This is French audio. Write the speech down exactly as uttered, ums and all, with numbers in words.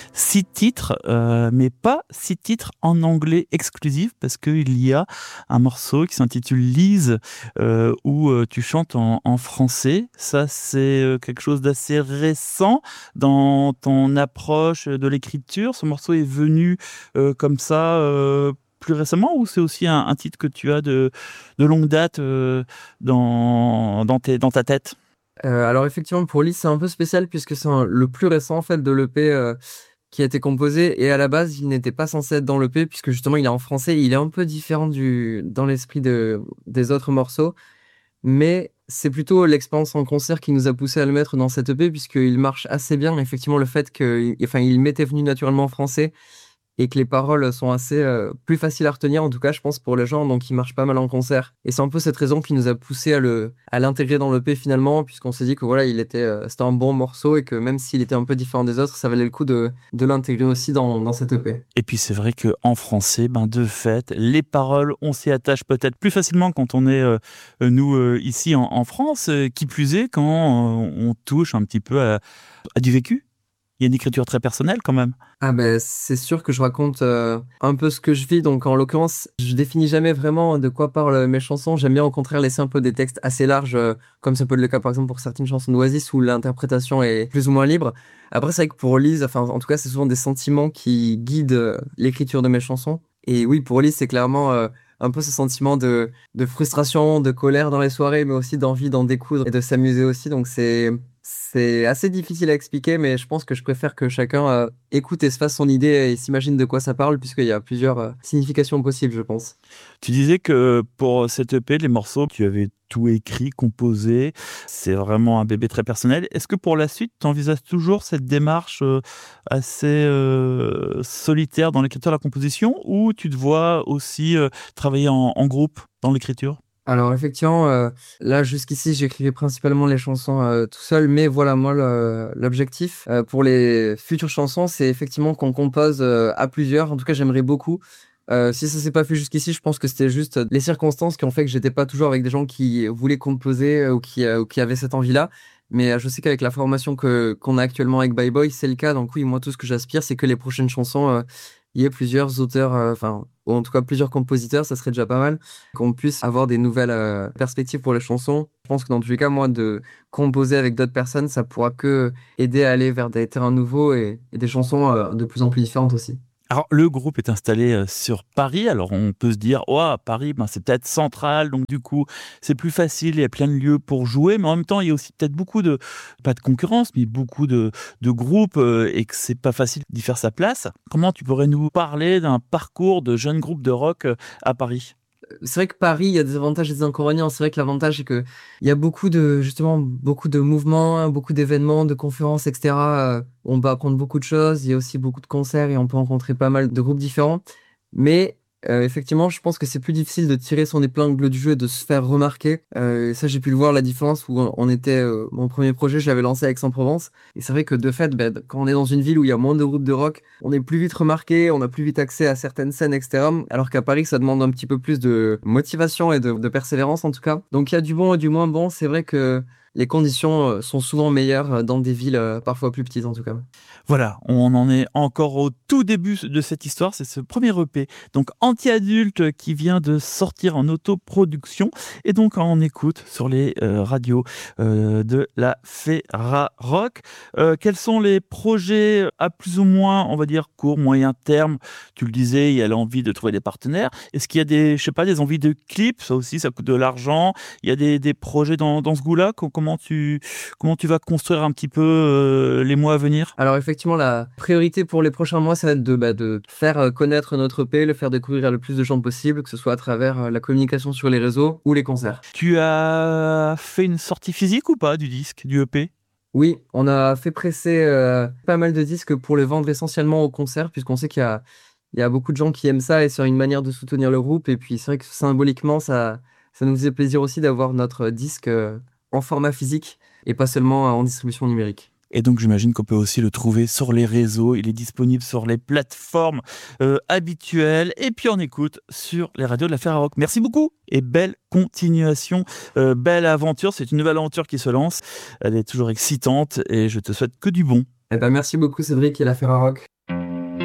six titres, euh, mais pas six titres en anglais exclusif, parce qu'il y a un morceau qui s'intitule Lise, euh, où euh, tu chantes en, en français. Ça, c'est euh, quelque chose d'assez récent dans ton approche de l'écriture. Ce morceau est venu euh, comme ça euh, plus récemment, ou c'est aussi un, un titre que tu as de, de longue date euh, dans, dans, tes, dans ta tête? Euh, alors effectivement, pour Lee, c'est un peu spécial puisque c'est un- le plus récent en fait de l'E P euh, qui a été composé et à la base, il n'était pas censé être dans l'E P puisque justement, il est en français, il est un peu différent du dans l'esprit de des autres morceaux, mais c'est plutôt l'expérience en concert qui nous a poussé à le mettre dans cette E P puisqu'il marche assez bien. Effectivement, le fait que, enfin, il m'était venu naturellement en français et que les paroles sont assez euh, plus faciles à retenir, en tout cas, je pense, pour les gens, donc il marche pas mal en concert. Et c'est un peu cette raison qui nous a poussé à le, à l'intégrer dans l'E P finalement, puisqu'on s'est dit que voilà, il était, euh, c'était un bon morceau et que même s'il était un peu différent des autres, ça valait le coup de, de l'intégrer aussi dans, dans cette E P. Et puis c'est vrai qu'en français, ben de fait, les paroles, on s'y attache peut-être plus facilement quand on est, euh, nous, euh, ici en, en France, euh, qui plus est quand euh, on touche un petit peu à, à du vécu. Il y a une écriture très personnelle quand même. Ah ben c'est sûr que je raconte euh, un peu ce que je vis, donc en l'occurrence je définis jamais vraiment de quoi parlent mes chansons, j'aime bien au contraire laisser un peu des textes assez larges, euh, comme ça peut être le cas par exemple pour certaines chansons d'Oasis où l'interprétation est plus ou moins libre. Après c'est vrai que pour Lise, enfin en tout cas c'est souvent des sentiments qui guident euh, l'écriture de mes chansons, et oui pour Lise c'est clairement euh, un peu ce sentiment de, de frustration, de colère dans les soirées, mais aussi d'envie d'en découdre et de s'amuser aussi, donc c'est... C'est assez difficile à expliquer, mais je pense que je préfère que chacun euh, écoute et se fasse son idée et s'imagine de quoi ça parle, puisqu'il y a plusieurs euh, significations possibles, je pense. Tu disais que pour cette E P, les morceaux, tu avais tout écrit, composé. C'est vraiment un bébé très personnel. Est-ce que pour la suite, tu envisages toujours cette démarche euh, assez euh, solitaire dans l'écriture et la composition, ou tu te vois aussi euh, travailler en, en groupe dans l'écriture? Alors effectivement, euh, là jusqu'ici j'écrivais principalement les chansons euh, tout seul, mais voilà moi le- l'objectif euh, pour les futures chansons, c'est effectivement qu'on compose euh, à plusieurs. En tout cas, j'aimerais beaucoup. Euh, si ça s'est pas fait jusqu'ici, je pense que c'était juste les circonstances qui ont fait que j'étais pas toujours avec des gens qui voulaient composer euh, ou qui euh, ou qui avaient cette envie-là. Mais euh, je sais qu'avec la formation que qu'on a actuellement avec Bye Boy, c'est le cas. Donc oui, moi tout ce que j'aspire, c'est que les prochaines chansons, euh, il y ait plusieurs auteurs, euh, enfin ou en tout cas plusieurs compositeurs, ça serait déjà pas mal qu'on puisse avoir des nouvelles euh, perspectives pour les chansons. Je pense que dans tous les cas, moi, de composer avec d'autres personnes, ça pourra que aider à aller vers des terrains nouveaux et, et des chansons euh, de plus en plus différentes aussi. Alors, le groupe est installé euh, sur Paris. Alors, on peut se dire, oh, Paris, ben, c'est peut-être central, donc du coup, c'est plus facile, il y a plein de lieux pour jouer. Mais en même temps, il y a aussi peut-être beaucoup de, pas de concurrence, mais beaucoup de, de groupes euh, et que c'est pas facile d'y faire sa place. Comment tu pourrais nous parler d'un parcours de jeunes groupes de rock euh, à Paris? C'est vrai que Paris, il y a des avantages et des inconvénients. C'est vrai que l'avantage, c'est que il y a beaucoup de, justement, beaucoup de mouvements, hein, beaucoup d'événements, de conférences, et cetera. Euh, on peut apprendre beaucoup de choses. Il y a aussi beaucoup de concerts et on peut rencontrer pas mal de groupes différents. Mais euh, effectivement, je pense que c'est plus difficile de tirer son épingle du jeu et de se faire remarquer. Euh, et ça, j'ai pu le voir, la différence où on on était, euh, mon premier projet, je l'avais lancé à Aix-en-Provence. Et c'est vrai que de fait, ben, quand on est dans une ville où il y a moins de groupes de rock, on est plus vite remarqué, on a plus vite accès à certaines scènes, et cetera. Alors qu'à Paris, ça demande un petit peu plus de motivation et de, de persévérance en tout cas. Donc il y a du bon et du moins bon. C'est vrai que les conditions euh, sont souvent meilleures euh, dans des villes euh, parfois plus petites en tout cas. Voilà, on en est encore au tout début de cette histoire, c'est ce premier E P, donc anti-adulte qui vient de sortir en autoproduction et donc on écoute sur les euh, radios euh, de la Ferra Rock. Euh, quels sont les projets à plus ou moins, on va dire, court, moyen terme? Tu le disais, il y a l'envie de trouver des partenaires. Est-ce qu'il y a des, je sais pas, des envies de clips? Ça aussi, ça coûte de l'argent. Il y a des, des projets dans, dans ce goût-là. Co- Comment tu, comment tu vas construire un petit peu euh, les mois à venir? Alors effectivement, la priorité pour les prochains mois, ça va être de, bah, de faire euh, connaître notre E P, le faire découvrir à le plus de gens possible, que ce soit à travers euh, la communication sur les réseaux ou les concerts. Tu as fait une sortie physique ou pas du disque, du E P? Oui, on a fait presser euh, pas mal de disques pour les vendre essentiellement au concert, puisqu'on sait qu'il y a, il y a beaucoup de gens qui aiment ça et c'est une manière de soutenir le groupe. Et puis c'est vrai que symboliquement, ça, ça nous faisait plaisir aussi d'avoir notre disque euh, en format physique et pas seulement euh, en distribution numérique. Et donc j'imagine qu'on peut aussi le trouver sur les réseaux, il est disponible sur les plateformes euh, habituelles et puis on écoute sur les radios de la Ferrarock. Merci beaucoup et belle continuation, euh, belle aventure, c'est une nouvelle aventure qui se lance, elle est toujours excitante et je te souhaite que du bon. Eh ben, merci beaucoup Cédric et la Ferrarock.